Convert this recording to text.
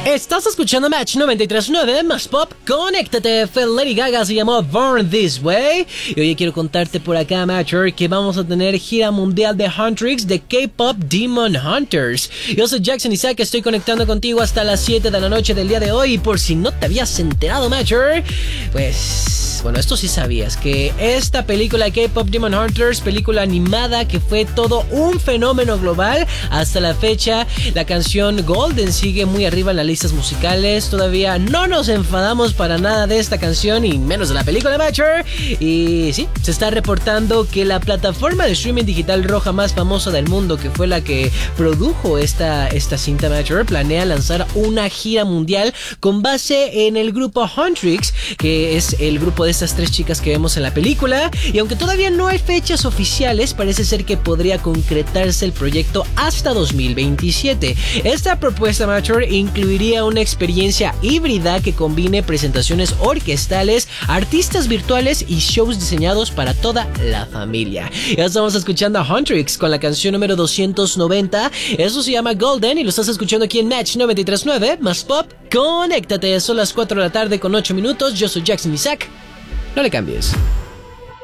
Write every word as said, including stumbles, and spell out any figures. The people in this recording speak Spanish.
Estás escuchando Match noventa y tres punto nueve más Pop. Conéctate. Fue Lady Gaga, se llamó Born This Way. Y hoy quiero contarte por acá, Matcher, que vamos a tener gira mundial de Huntrix de K-Pop Demon Hunters. Yo soy Jackson Isaac, estoy conectando contigo hasta las siete de la noche del día de hoy. Y por si no te habías enterado, Matcher, pues... bueno, esto sí sabías, que esta película K-Pop Demon Hunters, película animada que fue todo un fenómeno global hasta la fecha. La canción Golden sigue muy arriba en las listas musicales. Todavía no nos enfadamos para nada de esta canción y menos de la película, Matcher. Y sí, se está reportando que la plataforma de streaming digital roja más famosa del mundo, que fue la que produjo esta, esta cinta, Matcher, planea lanzar una gira mundial con base en el grupo Huntrix, que es el grupo de estas tres chicas que vemos en la película. Y aunque todavía no hay fechas oficiales, parece ser que podría concretarse el proyecto hasta dos mil veintisiete. Esta propuesta, Matcher, incluiría una experiencia híbrida que combine presentaciones orquestales, artistas virtuales y shows diseñados para toda la familia. Ya estamos escuchando a Huntrix con la canción número doscientos noventa. Eso se llama Golden y lo estás escuchando aquí en Match noventa y tres punto nueve más Pop. Conéctate, son las cuatro de la tarde con ocho minutos. Yo soy Jackson Isaac. No le cambies.